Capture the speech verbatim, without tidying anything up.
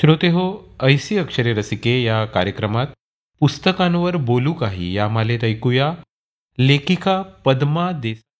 श्रोते हो, ऐसी अक्षरे रसिके या कार्यक्रमात पुस्तकांवर बोलू काही या मालेत ऐकूया लेखिका पद्मा देस